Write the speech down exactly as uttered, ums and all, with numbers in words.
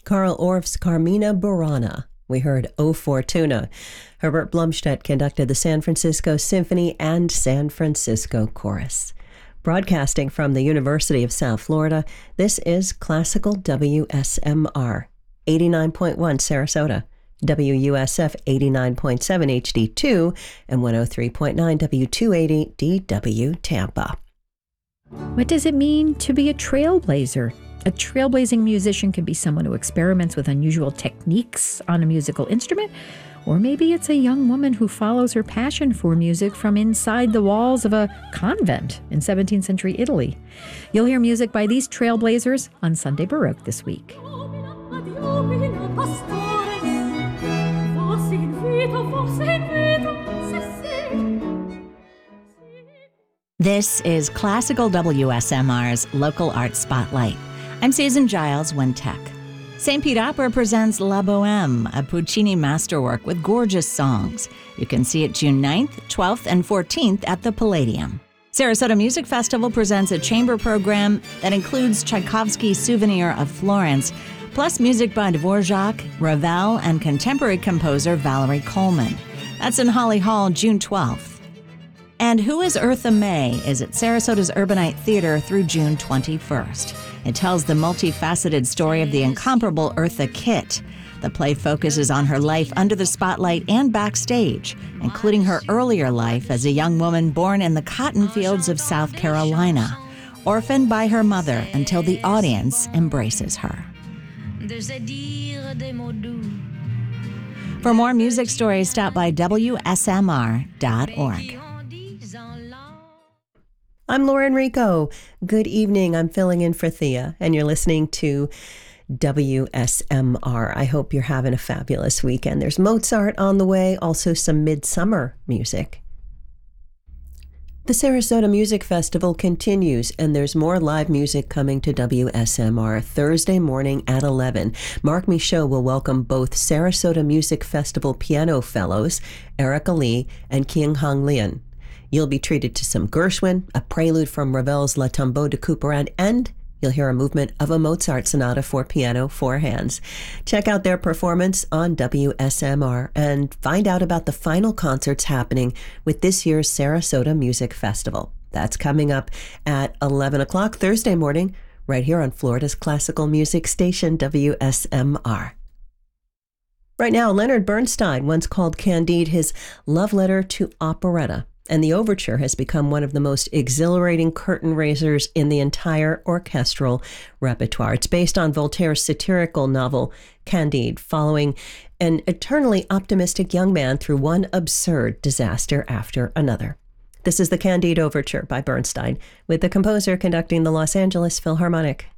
Carl Orff's Carmina Burana. We heard O Fortuna. Herbert Blumstedt conducted the San Francisco Symphony and San Francisco Chorus. Broadcasting from the University of South Florida, this is Classical W S M R, eighty-nine point one Sarasota, W U S F eighty-nine point seven H D two, and one oh three point nine W two eighty D W Tampa. What does it mean to be a trailblazer? A trailblazing musician can be someone who experiments with unusual techniques on a musical instrument, or maybe it's a young woman who follows her passion for music from inside the walls of a convent in seventeenth century Italy. You'll hear music by these trailblazers on Sunday Baroque this week. This is Classical W S M R's Local Arts Spotlight. I'm Susan Giles, Wintec. Saint Pete Opera presents La Bohème, a Puccini masterwork with gorgeous songs. You can see it June ninth, twelfth, and fourteenth at the Palladium. Sarasota Music Festival presents a chamber program that includes Tchaikovsky's Souvenir of Florence, plus music by Dvorak, Ravel, and contemporary composer Valerie Coleman. That's in Holly Hall, June twelfth. And Who is Eartha May is at Sarasota's Urbanite Theater through June twenty-first. It tells the multifaceted story of the incomparable Eartha Kitt. The play focuses on her life under the spotlight and backstage, including her earlier life as a young woman born in the cotton fields of South Carolina, orphaned by her mother until the audience embraces her. For more music stories, stop by W S M R dot org. I'm Laura Enrico. Good evening. I'm filling in for Thea, and you're listening to W S M R. I hope you're having a fabulous weekend. There's Mozart on the way, also some midsummer music. The Sarasota Music Festival continues, and there's more live music coming to W S M R Thursday morning at eleven. Mark Michaud will welcome both Sarasota Music Festival piano fellows, Erica Lee and King Hong Lian. You'll be treated to some Gershwin, a prelude from Ravel's La Tombeau de Couperin, and you'll hear a movement of a Mozart sonata for piano, four hands. Check out their performance on W S M R and find out about the final concerts happening with this year's Sarasota Music Festival. That's coming up at eleven o'clock Thursday morning, right here on Florida's classical music station, W S M R. Right now, Leonard Bernstein once called Candide his love letter to operetta, and the overture has become one of the most exhilarating curtain raisers in the entire orchestral repertoire. It's based on Voltaire's satirical novel, Candide, following an eternally optimistic young man through one absurd disaster after another. This is the Candide Overture by Bernstein, with the composer conducting the Los Angeles Philharmonic.